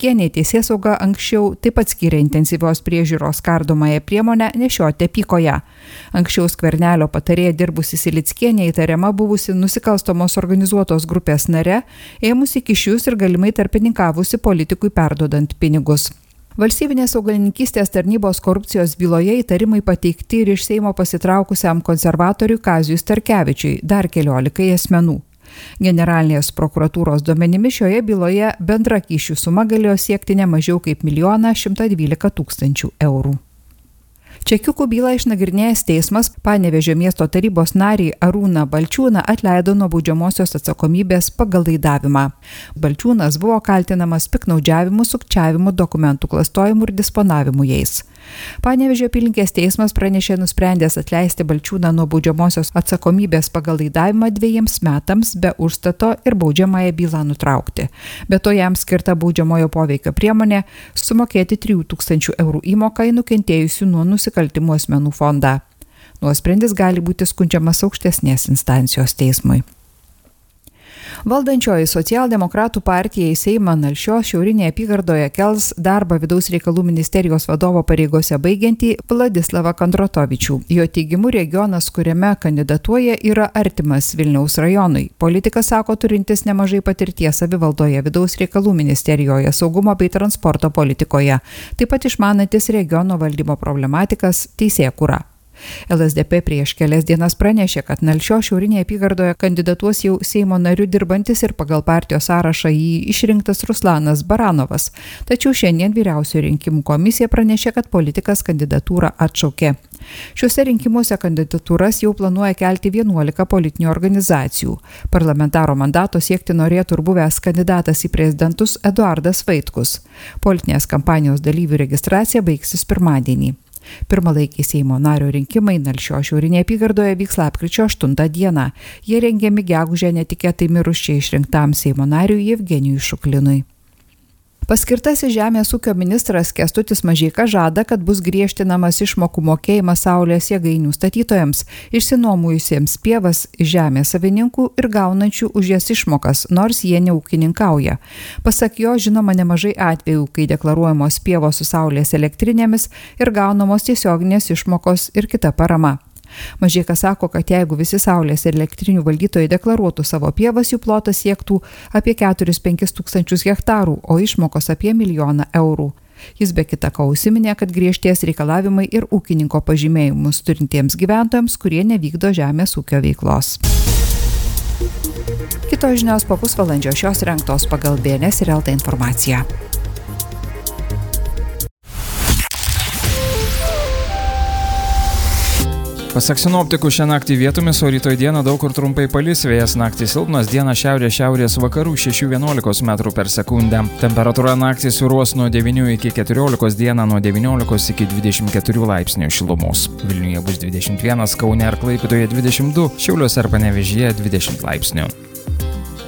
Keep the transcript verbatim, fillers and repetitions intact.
Silickienei teisėsauga anksčiau taip pat skyrė intensyvios priežiūros kardomąją priemonę nešioti apykoję. Anksčiau Skvernelio patarėja dirbusi Silickienė įtariama buvusi nusikalstamos organizuotos grupės nare, ėmusi kyšius ir galimai tarpininkavusi politikui perduodant pinigus. Valstybinės augalininkystės tarnybos korupcijos byloje įtarimai pateikti ir iš Seimo pasitraukusiam konservatoriui Kaziui Starkevičiui, dar keliolikai asmenų. Generalinės prokuratūros duomenimis šioje byloje bendra kyšių suma galėjo siekti ne mažiau kaip milijoną šimtą dvylika tūkstančių eurų. Čekiukų bylą išnagrinėjęs teismas Panevėžio miesto tarybos narį Arūną Balčiūną atleido nuo baudžiamosios atsakomybės pagal laidavimą. Balčiūnas buvo kaltinamas piktnaudžiavimu, sukčiavimu, dokumentų klastojimu ir disponavimu jais. Panevėžio apylinkės teismas pranešė nusprendęs atleisti Balčiūną nuo baudžiamosios atsakomybės pagal laidavimą dviejiems metams be užstato ir baudžiamąją bylą nutraukti. Be to jam skirta baudžiamojo poveikio priemonė sumokėti trijų tūkstančių eurų įmoką į nukentėjusių nuo nusikaltimų asmenų fondą. Nuosprendis gali būti skundžiamas aukštesnės instancijos teismui. Valdančioji socialdemokratų partija į Seimą Nalšios šiaurinėje apygardoje kels darbą vidaus reikalų ministerijos vadovo pareigose baigiantį Vladislavą Kondratovičių. Jo teigimu regionas, kuriame kandidatuoja, yra artimas Vilniaus rajonui. Politikas sako turintis nemažai patirties savivaldoje, vidaus reikalų ministerijoje, saugumo bei transporto politikoje, taip pat išmanantis regiono valdymo problematikas, teisėkūrą. L S D P prieš kelias dienas pranešė, kad Nalšios šiaurinėje apygardoje kandidatuos jau Seimo nariu dirbantis ir pagal partijos sąrašą jį išrinktas Ruslanas Baranovas. Tačiau šiandien vyriausioji rinkimų komisija pranešė, kad politikas kandidatūrą atšaukė. Šiuose rinkimuose kandidatūras jau planuoja kelti vienuolika politinių organizacijų. Parlamentaro mandato siekti norėtų ir buvęs kandidatas į prezidentus Eduardas Vaitkus. Politinės kampanijos dalyvių registracija baigsis pirmadienį. Pirmalaikiai Seimo nario rinkimai Nalšios šiaurinėje apygardoje vyks lapkričio aštuntą dieną. Jie rengiami gegužę netikėtai mirus čia išrinktam Seimo nariui Jevgenijui Šuklinui. Paskirtasis žemės ūkio ministras Kęstutis Mažeika žada, kad bus griežtinamas išmokų mokėjimas saulės jėgainių statytojams, išsinuomojusiems pievas žemės savininkų ir gaunančių už jas išmokas, nors jie neūkininkauja. Pasak jo, žinoma nemažai atvejų, kai deklaruojamos pievos su saulės elektrinėmis ir gaunamos tiesioginės išmokos ir kita parama. Mažeika sako, kad jeigu visi saulės ir elektrinių valdytojai deklaruotų savo pievas, jų plotas siektų apie keturis penkis tūkstančius hektarų, o išmokos apie milijoną eurų. Jis be kita ko užsiminė, kad griežties reikalavimai ir ūkininko pažymėjimus turintiems gyventojams, kurie nevykdo žemės ūkio veiklos. Kitos žinios po pusvalandžio šios rengtos pagal B N S ir L T informaciją. Pasak sinoptikų, šią naktį vietomis, o rytoj dieną daug kur trumpai palis, vėjas naktį silpnas, dieną šiaurės-šiaurės vakarų šešių vienuolikos metrų per sekundę. Temperatūra naktį svyruos nuo devynių iki keturiolikos, dieną nuo devyniolikos iki dvidešimt keturių laipsnių šilumos. Vilniuje bus dvidešimt vienas, Kaune ir Klaipėdoje dvidešimt du, Šiauliuose ir Panevėžyje dvidešimt laipsnių.